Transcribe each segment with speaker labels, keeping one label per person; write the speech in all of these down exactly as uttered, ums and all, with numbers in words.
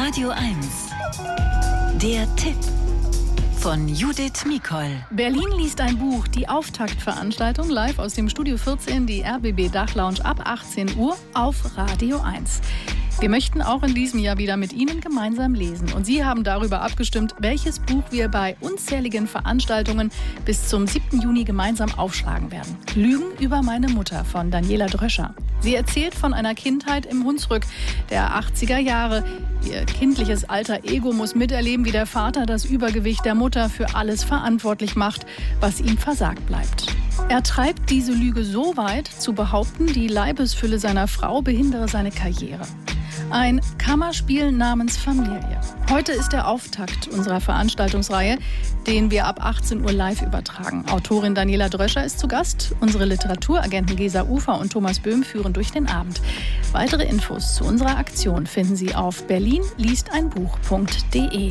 Speaker 1: Radio eins. Der Tipp von Judith Mikol.
Speaker 2: Berlin liest ein Buch, die Auftaktveranstaltung live aus dem Studio vierzehn, die R B B Dachlounge ab achtzehn Uhr auf Radio eins. Wir möchten auch in diesem Jahr wieder mit Ihnen gemeinsam lesen. Und Sie haben darüber abgestimmt, welches Buch wir bei unzähligen Veranstaltungen bis zum siebten Juni gemeinsam aufschlagen werden. Lügen über meine Mutter von Daniela Dröscher. Sie erzählt von einer Kindheit im Hunsrück der achtziger Jahre. Ihr kindliches alter Ego muss miterleben, wie der Vater das Übergewicht der Mutter für alles verantwortlich macht, was ihm versagt bleibt. Er treibt diese Lüge so weit, zu behaupten, die Leibesfülle seiner Frau behindere seine Karriere. Ein Kammerspiel namens Familie. Heute ist der Auftakt unserer Veranstaltungsreihe, den wir ab achtzehn Uhr live übertragen. Autorin Daniela Dröscher ist zu Gast. Unsere Literaturagenten Gesa Ufer und Thomas Böhm führen durch den Abend. Weitere Infos zu unserer Aktion finden Sie auf berlin liest ein buch punkt de.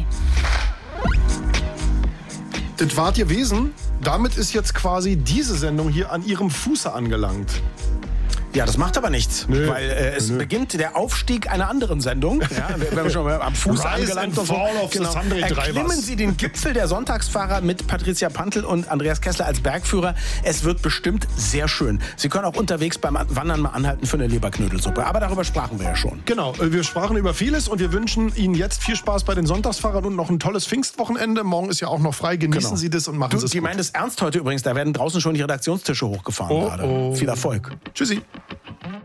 Speaker 3: Das wart ihr Wesen. Damit ist jetzt quasi diese Sendung hier an ihrem Fuße angelangt.
Speaker 4: Ja, das macht aber nichts,
Speaker 3: Nö.
Speaker 4: weil äh, es
Speaker 3: Nö.
Speaker 4: beginnt der Aufstieg einer anderen Sendung. Ja, wir haben schon mal am Fuß
Speaker 3: Rise
Speaker 4: angelangt.
Speaker 3: and
Speaker 4: Und so.
Speaker 3: Fall of the Sunday
Speaker 4: Erklimmen
Speaker 3: Drivers.
Speaker 4: Sie den Gipfel der Sonntagsfahrer mit Patricia Pantl und Andreas Kessler als Bergführer. Es wird bestimmt sehr schön. Sie können auch unterwegs beim Wandern mal anhalten für eine Leberknödelsuppe. Aber darüber sprachen wir ja schon.
Speaker 3: Genau, wir sprachen über vieles und wir wünschen Ihnen jetzt viel Spaß bei den Sonntagsfahrern und noch ein tolles Pfingstwochenende. Morgen ist ja auch noch frei. Genießen
Speaker 4: Genau.
Speaker 3: Sie das und machen
Speaker 4: Du,
Speaker 3: Sie es
Speaker 4: die
Speaker 3: gut.
Speaker 4: meinen das ernst heute übrigens. Da werden draußen schon die Redaktionstische hochgefahren
Speaker 3: Oh,
Speaker 4: gerade.
Speaker 3: oh.
Speaker 4: Viel Erfolg.
Speaker 3: Tschüssi.